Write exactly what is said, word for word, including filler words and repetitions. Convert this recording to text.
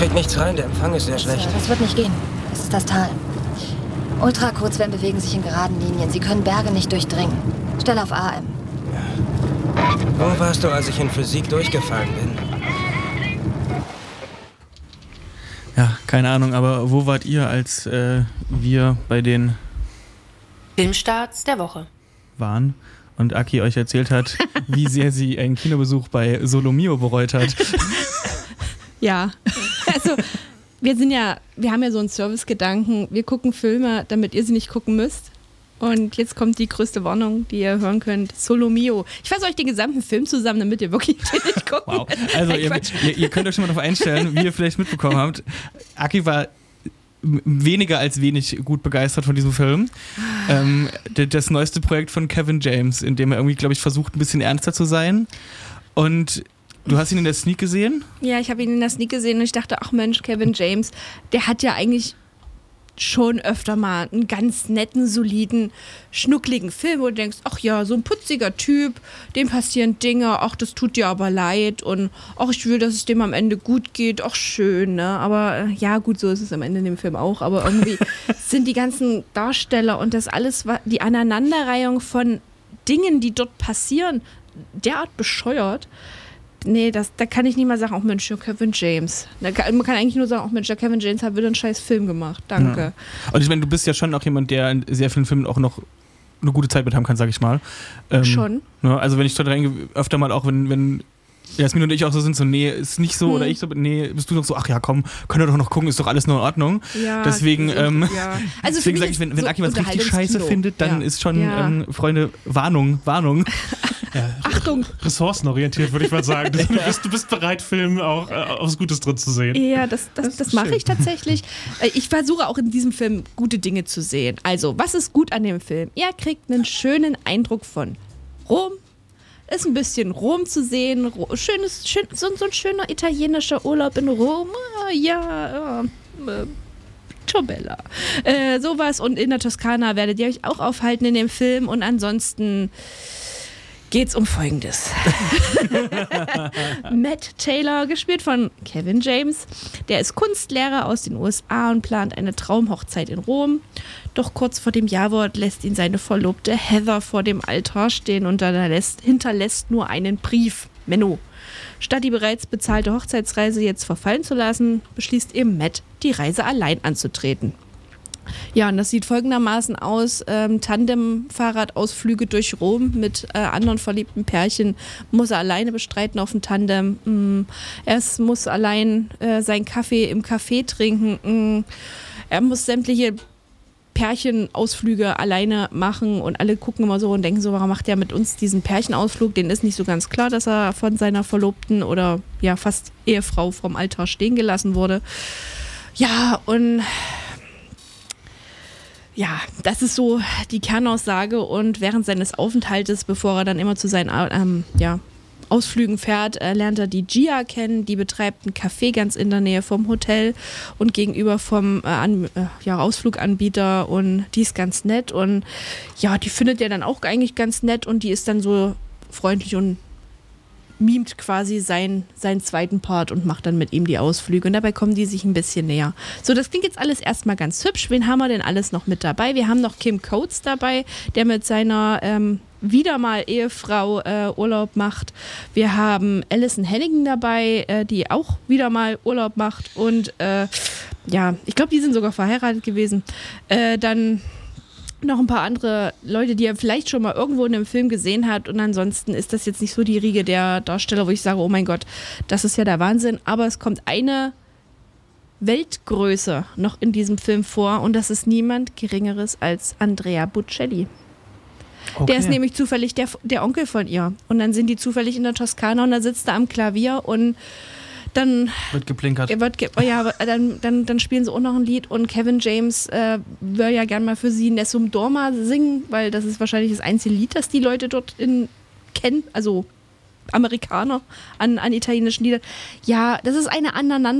krieg nichts rein, der Empfang ist sehr Das, schlecht. das wird nicht gehen. Das ist das Tal. Ultrakurzwellen bewegen sich in geraden Linien. Sie können Berge nicht durchdringen. Stell auf A M. Wo warst du, als ich in Physik durchgefallen bin? Ja, keine Ahnung, aber wo wart ihr, als äh, wir bei den Filmstarts der Woche waren und Aki euch erzählt hat, wie sehr sie einen Kinobesuch bei Solo Mio bereut hat? Ja, also wir sind ja, wir haben ja so einen Servicegedanken, wir gucken Filme, damit ihr sie nicht gucken müsst. Und jetzt kommt die größte Warnung, die ihr hören könnt. Solo Mio. Ich fasse euch den gesamten Film zusammen, damit ihr wirklich den nicht gucken Wow. Also ihr, ihr, ihr könnt euch schon mal darauf einstellen, wie ihr vielleicht mitbekommen habt. Aki war weniger als wenig gut begeistert von diesem Film. Ähm, das neueste Projekt von Kevin James, in dem er irgendwie, glaube ich, versucht, ein bisschen ernster zu sein. Und du hast ihn in der Sneak gesehen? Ja, ich habe ihn in der Sneak gesehen und ich dachte, ach Mensch, Kevin James, der hat ja eigentlich schon öfter mal einen ganz netten, soliden, schnuckligen Film, wo du denkst, ach ja, so ein putziger Typ, dem passieren Dinge, ach, das tut dir aber leid und ach, ich will, dass es dem am Ende gut geht, ach, schön, ne, aber ja, gut, so ist es am Ende in dem Film auch, aber irgendwie sind die ganzen Darsteller und das alles, die Aneinanderreihung von Dingen, die dort passieren, derart bescheuert. Nee, das, da kann ich nicht mal sagen, auch Mensch, der Kevin James. Da kann, man kann eigentlich nur sagen, auch Mensch, der Kevin James hat wieder einen scheiß Film gemacht. Danke. Ja. Und ich meine, du bist ja schon auch jemand, der in sehr vielen Filmen auch noch eine gute Zeit mit haben kann, sag ich mal. Ähm, schon. Ne, also wenn ich dort reingehe, öfter mal auch, wenn, wenn Jasmin und ich auch so sind, so, nee, ist nicht so, hm. oder ich so, nee, bist du doch so, ach ja, komm, können wir doch noch gucken, ist doch alles nur in Ordnung. Ja, deswegen, so, ähm, ja. Also deswegen sage ich, wenn, wenn so Aki was richtig scheiße Unterhaltungskino. findet, dann Ja. ist schon, Ja. ähm, Freunde, Warnung, Warnung. Ja, Achtung! Ressourcenorientiert, würde ich mal sagen. Du, du, bist, du bist bereit, Filmen auch äh, aufs Gutes drin zu sehen. Ja, das, das, das, das mache ich tatsächlich. Ich versuche auch in diesem Film gute Dinge zu sehen. Also, was ist gut an dem Film? Ihr kriegt einen schönen Eindruck von Rom. Ist ein bisschen Rom zu sehen. Schönes, schön, so, so ein schöner italienischer Urlaub in Rom. Ja, äh, ciao Bella. Äh, sowas. Und in der Toskana werdet ihr euch auch aufhalten in dem Film. Und ansonsten geht's um Folgendes. Matt Taylor, gespielt von Kevin James, der ist Kunstlehrer aus den U S A und plant eine Traumhochzeit in Rom. Doch kurz vor dem Jawort lässt ihn seine Verlobte Heather vor dem Altar stehen und hinterlässt, hinterlässt nur einen Brief. Menno. Statt die bereits bezahlte Hochzeitsreise jetzt verfallen zu lassen, beschließt eben Matt, die Reise allein anzutreten. Ja, und das sieht folgendermaßen aus: ähm, Tandem-Fahrradausflüge durch Rom mit äh, anderen verliebten Pärchen muss er alleine bestreiten auf dem Tandem. Mm, er muss allein äh, seinen Kaffee im Café trinken. Mm, er muss sämtliche Pärchenausflüge alleine machen und alle gucken immer so und denken so, warum macht er mit uns diesen Pärchenausflug? Denen ist nicht so ganz klar, dass er von seiner Verlobten oder ja fast Ehefrau vom Altar stehen gelassen wurde. Ja, und ja, das ist so die Kernaussage und während seines Aufenthaltes, bevor er dann immer zu seinen ähm, ja, Ausflügen fährt, äh, lernt er die Gia kennen, die betreibt ein Café ganz in der Nähe vom Hotel und gegenüber vom äh, an, äh, ja, Ausfluganbieter und die ist ganz nett und ja, die findet er dann auch eigentlich ganz nett und die ist dann so freundlich und mimt quasi sein, seinen zweiten Part und macht dann mit ihm die Ausflüge und dabei kommen die sich ein bisschen näher. So, das klingt jetzt alles erstmal ganz hübsch. Wen haben wir denn alles noch mit dabei? Wir haben noch Kim Coates dabei, der mit seiner ähm, wieder mal Ehefrau äh, Urlaub macht. Wir haben Alison Hannigan dabei, äh, die auch wieder mal Urlaub macht und äh, ja, ich glaube, die sind sogar verheiratet gewesen. Äh, dann noch ein paar andere Leute, die er vielleicht schon mal irgendwo in einem Film gesehen hat und ansonsten ist das jetzt nicht so die Riege der Darsteller, wo ich sage, oh mein Gott, das ist ja der Wahnsinn, aber es kommt eine Weltgröße noch in diesem Film vor und das ist niemand Geringeres als Andrea Bocelli. Okay. Der ist nämlich zufällig der, der Onkel von ihr und dann sind die zufällig in der Toskana und da sitzt er am Klavier und dann wird geplinkert. Wird ge- ja, dann, dann, dann spielen sie auch noch ein Lied und Kevin James äh, will ja gerne mal für sie Nessun Dorma singen, weil das ist wahrscheinlich das einzige Lied, das die Leute dort in, kennen, also Amerikaner an, an italienischen Liedern. Ja, das ist eine Aneinander